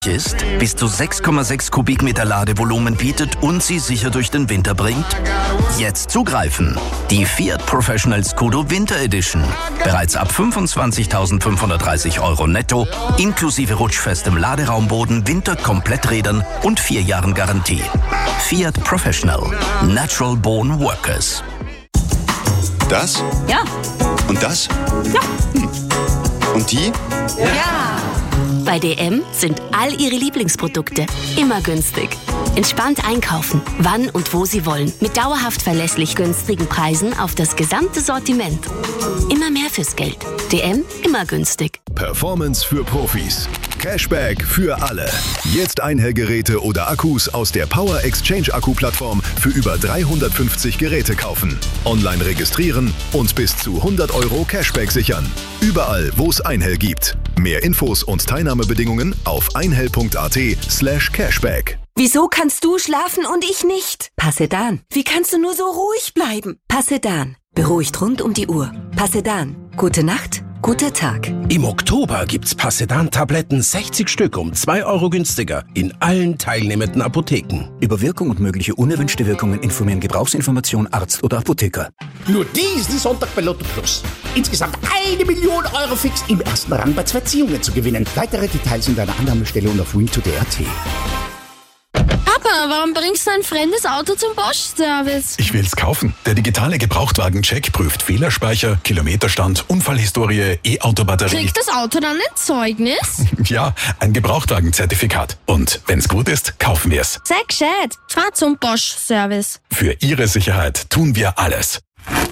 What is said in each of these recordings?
ist, bis zu 6,6 Kubikmeter Ladevolumen bietet und Sie sicher durch den Winter bringt? Jetzt zugreifen! Die Fiat Professional Scudo Winter Edition. Bereits ab 25.530 € netto, inklusive rutschfestem Laderaumboden, Winterkompletträdern und 4 Jahren Garantie. Fiat Professional. Natural Born Workers. Das? Ja. Und das? Ja. Und die? Ja. Bei DM sind all Ihre Lieblingsprodukte immer günstig. Entspannt einkaufen, wann und wo Sie wollen. Mit dauerhaft verlässlich günstigen Preisen auf das gesamte Sortiment. Immer mehr fürs Geld. DM, immer günstig. Performance für Profis. Cashback für alle. Jetzt Einhellgeräte oder Akkus aus der Power Exchange Akku-Plattform für über 350 Geräte kaufen. Online registrieren und bis zu 100 € Cashback sichern. Überall, wo es Einhell gibt. Mehr Infos und Teilnahmebedingungen auf einhell.at/cashback. Wieso kannst du schlafen und ich nicht? Passedan. Wie kannst du nur so ruhig bleiben? Passedan. Beruhigt rund um die Uhr. Passedan. Gute Nacht, guter Tag. Im Oktober gibt's Passedan-Tabletten 60 Stück um 2 € günstiger in allen teilnehmenden Apotheken. Über Wirkung und mögliche unerwünschte Wirkungen informieren Gebrauchsinformation Arzt oder Apotheker. Nur diesen Sonntag bei Lotto Plus. Insgesamt 1 Million € fix im ersten Rang bei 2 Ziehungen zu gewinnen. Weitere Details in deiner Annahmestelle und auf win2.at. Papa, warum bringst du ein fremdes Auto zum Bosch-Service? Ich will's kaufen. Der digitale Gebrauchtwagen-Check prüft Fehlerspeicher, Kilometerstand, Unfallhistorie, E-Auto-Batterie. Kriegt das Auto dann ein Zeugnis? Ja, ein Gebrauchtwagen-Zertifikat. Und wenn's gut ist, kaufen wir's. Sei gescheit. Fahr zum Bosch-Service. Für Ihre Sicherheit tun wir alles.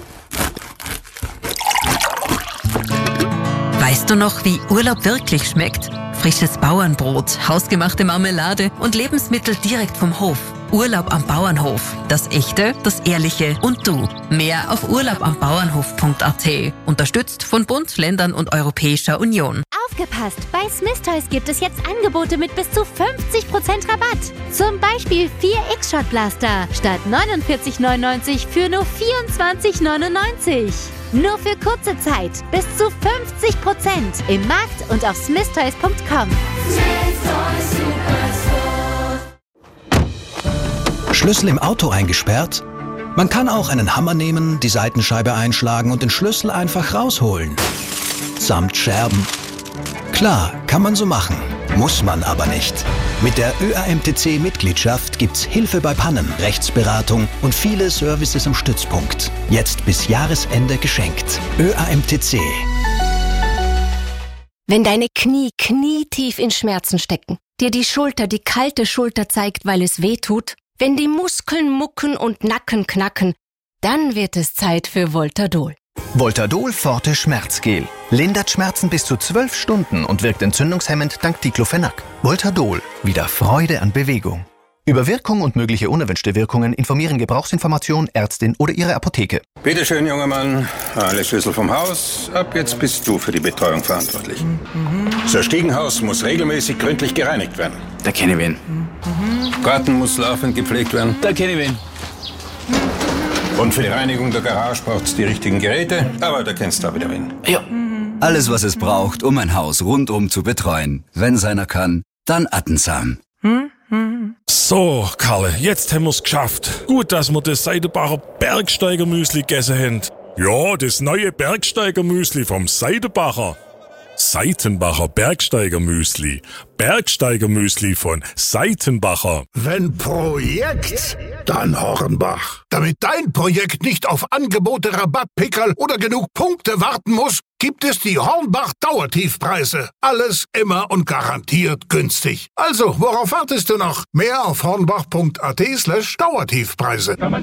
Weißt du noch, wie Urlaub wirklich schmeckt? Frisches Bauernbrot, hausgemachte Marmelade und Lebensmittel direkt vom Hof. Urlaub am Bauernhof. Das Echte, das Ehrliche und du. Mehr auf urlaubambauernhof.at. Unterstützt von Bund, Ländern und Europäischer Union. Aufgepasst! Bei Smith Toys gibt es jetzt Angebote mit bis zu 50% Rabatt. Zum Beispiel 4 X-Shot Blaster statt 49,99 für nur 24,99. Nur für kurze Zeit. Bis zu 50% im Markt und auf smithtoys.com. Schlüssel im Auto eingesperrt? Man kann auch einen Hammer nehmen, die Seitenscheibe einschlagen und den Schlüssel einfach rausholen. Samt Scherben. Klar, kann man so machen. Muss man aber nicht. Mit der ÖAMTC-Mitgliedschaft gibt's Hilfe bei Pannen, Rechtsberatung und viele Services am Stützpunkt. Jetzt bis Jahresende geschenkt. ÖAMTC. Wenn deine Knie knietief in Schmerzen stecken, dir die Schulter die kalte Schulter zeigt, weil es weh tut, wenn die Muskeln mucken und Nacken knacken, dann wird es Zeit für Voltadol. Voltadol Forte Schmerzgel. Lindert Schmerzen bis zu 12 Stunden und wirkt entzündungshemmend dank Diclofenac. Voltadol. Wieder Freude an Bewegung. Über Wirkung und mögliche unerwünschte Wirkungen informieren Gebrauchsinformation, Ärztin oder Ihre Apotheke. Bitte schön, junger Mann. Alle Schlüssel vom Haus. Ab jetzt bist du für die Betreuung verantwortlich. Das Stiegenhaus muss regelmäßig gründlich gereinigt werden. Da kenne ich wen. Garten muss laufend gepflegt werden. Da kenne ich wen. Und für die Reinigung der Garage braucht's die richtigen Geräte, aber da kennst du auch wieder wen. Ja. Alles, was es braucht, um ein Haus rundum zu betreuen. Wenn's einer kann, dann Attensam. So, Karle, jetzt haben wir's geschafft. Gut, dass wir das Seidenbacher Bergsteiger-Müsli gegessen haben. Ja, das neue Bergsteiger-Müsli vom Seidenbacher. Seitenbacher Bergsteiger-Müsli. Bergsteiger-Müsli von Seitenbacher. Wenn Projekt, dann Hornbach. Damit dein Projekt nicht auf Angebote, Rabattpickerl oder genug Punkte warten muss, gibt es die Hornbach Dauertiefpreise. Alles immer und garantiert günstig. Also, worauf wartest du noch? Mehr auf hornbach.at/Dauertiefpreise.